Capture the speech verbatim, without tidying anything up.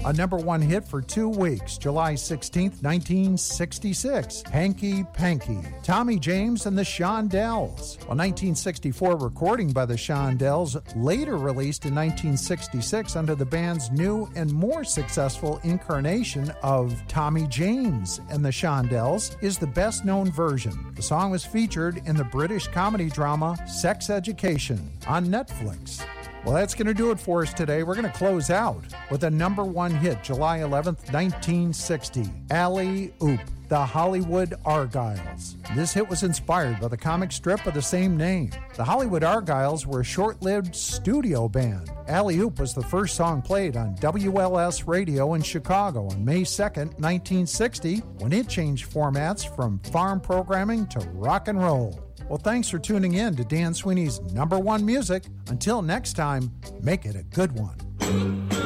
A number one hit for two weeks, July sixteenth, nineteen sixty-six, Hanky Panky, Tommy James and the Shondells. A nineteen sixty-four recording by the Shondells, later released in nineteen sixty-six under the band's new and more successful incarnation of Tommy James and the Shondells, is the best-known version. The song was featured in the British comedy drama Sex Education on Netflix. Well, that's going to do it for us today. We're going to close out with a number one hit, July eleventh, nineteen sixty, Alley Oop, the Hollywood Argyles. This hit was inspired by the comic strip of the same name. The Hollywood Argyles were a short-lived studio band. Alley Oop was the first song played on W L S radio in Chicago on May second, nineteen sixty, when it changed formats from farm programming to rock and roll. Well, thanks for tuning in to Dan Sweeney's Number One Music. Until next time, make it a good one.